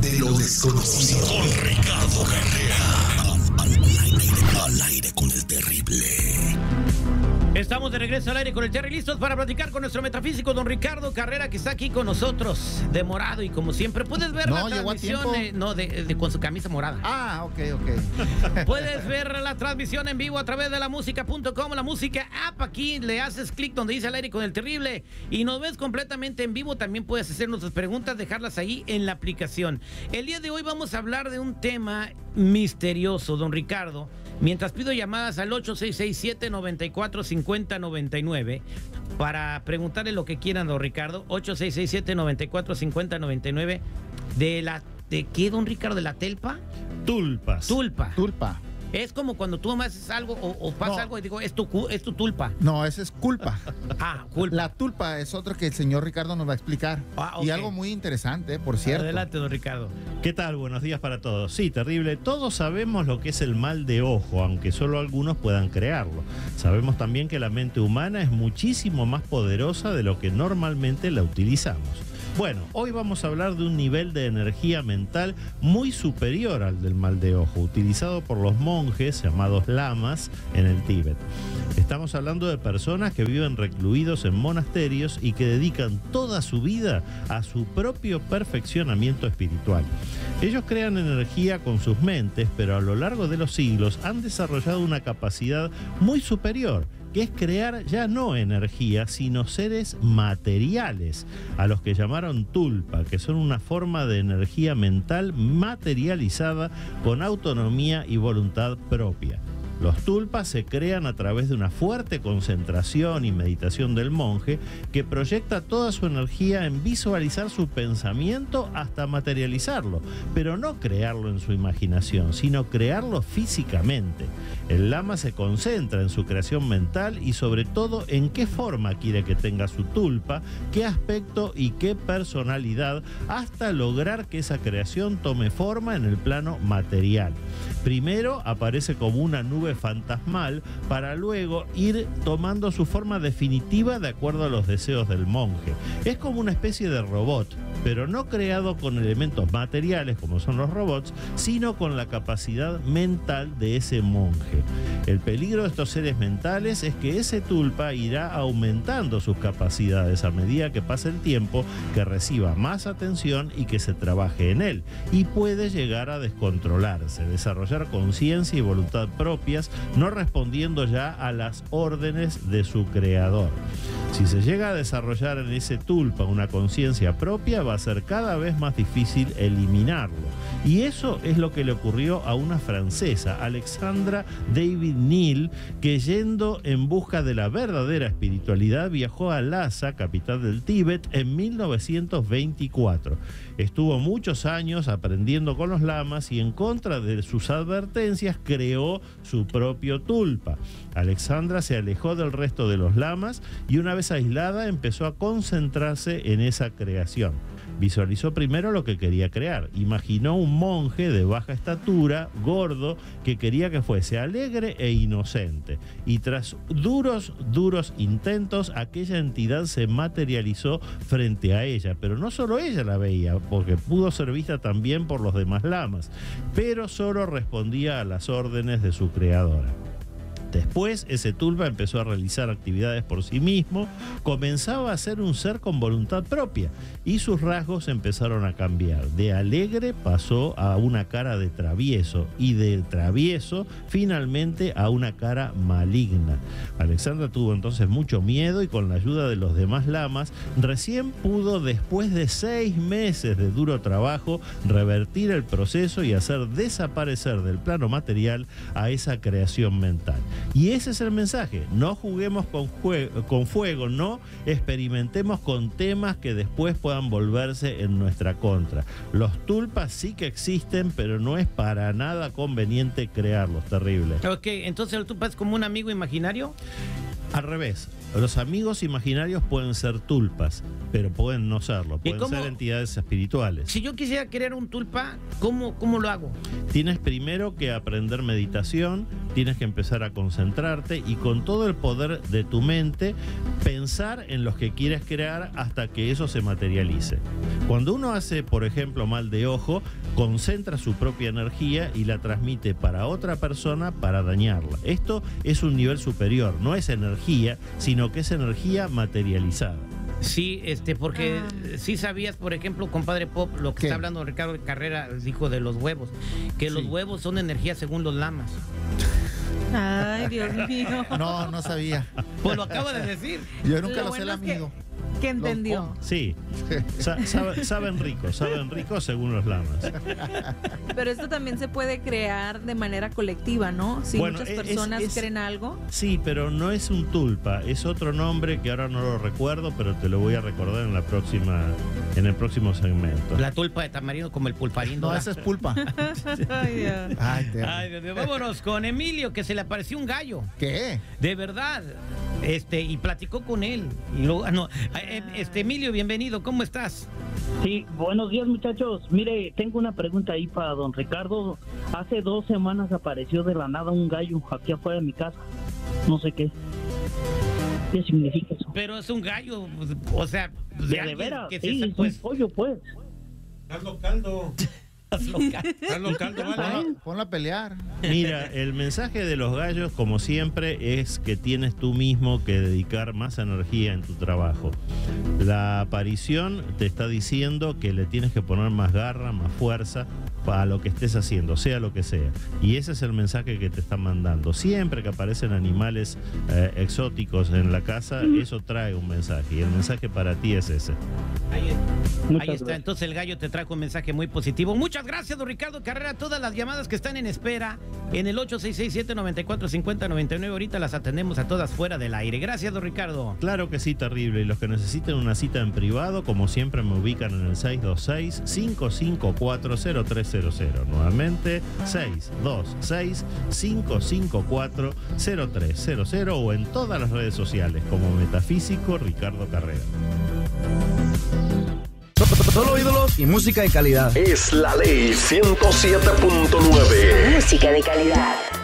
de lo desconocido. Con Ricardo Carrera. Al aire con el terrible. Estamos de regreso al aire con el Terry, listos para platicar con nuestro metafísico don Ricardo Carrera, que está aquí con nosotros, de morado, y como siempre puedes ver la transmisión con su camisa morada. Ah, ok. Puedes ver la transmisión en vivo a través de lamusica.com, la música app. Aquí le haces clic donde dice al aire con el terrible y nos ves completamente en vivo. También puedes hacernos tus preguntas, dejarlas ahí en la aplicación. El día de hoy vamos a hablar de un tema misterioso, don Ricardo. Mientras pido llamadas al 8667-945099 para preguntarle lo que quieran, don Ricardo. 8667-945099 ¿de qué, don Ricardo? ¿De la telpa? Tulpas. Tulpa. Es como cuando tú me haces algo o pasa algo y digo, es tu tulpa. No, esa es culpa. Culpa. La tulpa es otro que el señor Ricardo nos va a explicar. Okay. Y algo muy interesante, por cierto. Adelante, don Ricardo. ¿Qué tal? Buenos días para todos. Sí, terrible. Todos sabemos lo que es el mal de ojo, aunque solo algunos puedan crearlo. Sabemos también que la mente humana es muchísimo más poderosa de lo que normalmente la utilizamos. Bueno, hoy vamos a hablar de un nivel de energía mental muy superior al del mal de ojo, utilizado por los monjes llamados lamas en el Tíbet. Estamos hablando de personas que viven recluidos en monasterios y que dedican toda su vida a su propio perfeccionamiento espiritual. Ellos crean energía con sus mentes, pero a lo largo de los siglos han desarrollado una capacidad muy superior, que es crear ya no energía, sino seres materiales, a los que llamaron tulpa, que son una forma de energía mental materializada con autonomía y voluntad propia. Los tulpas se crean a través de una fuerte concentración y meditación del monje que proyecta toda su energía en visualizar su pensamiento hasta materializarlo, pero no crearlo en su imaginación, sino crearlo físicamente. El lama se concentra en su creación mental y sobre todo en qué forma quiere que tenga su tulpa, qué aspecto y qué personalidad, hasta lograr que esa creación tome forma en el plano material. Primero aparece como una nube fantasmal para luego ir tomando su forma definitiva de acuerdo a los deseos del monje. Es como una especie de robot, pero no creado con elementos materiales como son los robots, sino con la capacidad mental de ese monje. El peligro de estos seres mentales es que ese tulpa irá aumentando sus capacidades a medida que pase el tiempo, que reciba más atención y que se trabaje en él, y puede llegar a descontrolarse, desarrollar conciencia y voluntad propias, no respondiendo ya a las órdenes de su creador. Si se llega a desarrollar en ese tulpa una conciencia propia, va a ser cada vez más difícil eliminarlo. Y eso es lo que le ocurrió a una francesa, Alexandra David Neal, que yendo en busca de la verdadera espiritualidad viajó a Lhasa, capital del Tíbet, en 1924. Estuvo muchos años aprendiendo con los lamas y en contra de sus advertencias creó su propio tulpa. Alexandra se alejó del resto de los lamas y una vez aislada empezó a concentrarse en esa creación. Visualizó primero lo que quería crear. Imaginó un monje de baja estatura, gordo, que quería que fuese alegre e inocente. Y tras duros intentos, aquella entidad se materializó frente a ella. Pero no solo ella la veía, porque pudo ser vista también por los demás lamas, pero solo respondía a las órdenes de su creadora. Después, ese tulpa empezó a realizar actividades por sí mismo, comenzaba a ser un ser con voluntad propia y sus rasgos empezaron a cambiar. De alegre pasó a una cara de travieso y de travieso finalmente a una cara maligna. Alexandra tuvo entonces mucho miedo y con la ayuda de los demás lamas recién pudo, después de 6 meses de duro trabajo, revertir el proceso y hacer desaparecer del plano material a esa creación mental. Y ese es el mensaje: no juguemos con fuego, no experimentemos con temas que después puedan volverse en nuestra contra. Los tulpas sí que existen, pero no es para nada conveniente crearlos, terrible. Ok, entonces el tulpa es como un amigo imaginario. Al revés, los amigos imaginarios pueden ser tulpas, pero pueden no serlo, pueden ser entidades espirituales. Si yo quisiera crear un tulpa, ¿cómo lo hago? Tienes primero que aprender meditación tienes que empezar a concentrarte y con todo el poder de tu mente pensar en los que quieres crear hasta que eso se materialice. Cuando uno hace, por ejemplo, mal de ojo, concentra su propia energía y la transmite para otra persona para dañarla. Esto es un nivel superior, no es energía, sino que es energía materializada. Sí, porque sí sabías, por ejemplo, compadre Pop, lo que ¿Qué? está hablando Ricardo Carrera, dijo de los huevos, que los huevos son energía según los lamas. Ay, Dios mío. No sabía. Pues lo acaba de decir. Yo nunca Lo lo sé el bueno es que- amigo. ¿Qué entendió? Sí, saben rico según los lamas. Pero esto también se puede crear de manera colectiva, ¿no? Si Bueno, muchas personas creen algo. Sí, pero no es un tulpa, es otro nombre que ahora no lo recuerdo, pero te lo voy a recordar en el próximo segmento. La tulpa de tamarindo como el pulparindo. No, ¿verdad? esa es pulpa. Ay, Dios. Ay, Ay, Dios mío. Vámonos con Emilio, que se le apareció un gallo. ¿Qué? De verdad. Y platicó con él. Y luego, Emilio, bienvenido. ¿Cómo estás? Sí, buenos días, muchachos. Mire, tengo una pregunta ahí para don Ricardo. Hace 2 semanas apareció de la nada un gallo aquí afuera de mi casa. No sé qué. ¿Qué significa eso? Pero es un gallo, o sea, De alguien veras, que sí, se es pues, un pollo, pues. Hazlo caldo. Hazlo caldo, vale. Ponla a pelear. Mira, el mensaje de los gallos, como siempre, es que tienes tú mismo que dedicar más energía en tu trabajo. La aparición te está diciendo que le tienes que poner más garra, más fuerza para lo que estés haciendo, sea lo que sea. Y ese es el mensaje que te están mandando. Siempre que aparecen animales exóticos en la casa, eso trae un mensaje. Y el mensaje para ti es ese. ahí Muchas está. gracias. Entonces el gallo te trajo un mensaje muy positivo. Muchas gracias, don Ricardo Carrera. Todas las llamadas que están en espera en el 866-794-5099. Ahorita las atendemos a todas fuera del aire. Gracias, don Ricardo. Claro que sí, terrible. Y los que necesiten una cita en privado, como siempre, me ubican en el 626-554-0300. Nuevamente, 626-554-0300 o en todas las redes sociales como Metafísico Ricardo Carrera. Solo ídolos y música de calidad. Es la ley 107.9. Música de calidad.